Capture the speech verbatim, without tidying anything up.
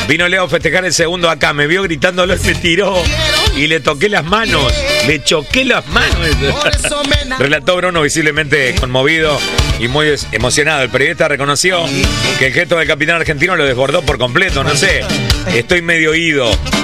Vino Leo a festejar el segundo acá, me vio gritándolo y me tiró y le toqué las manos, le choqué las manos. Relató Bruno, visiblemente conmovido y muy emocionado. El periodista reconoció que el gesto del capitán argentino lo desbordó por completo. No sé, estoy medio ido.